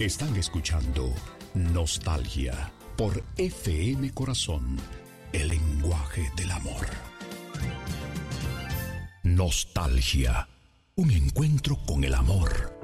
Están escuchando Nostalgia por FM Corazón, el lenguaje del amor. Nostalgia, un encuentro con el amor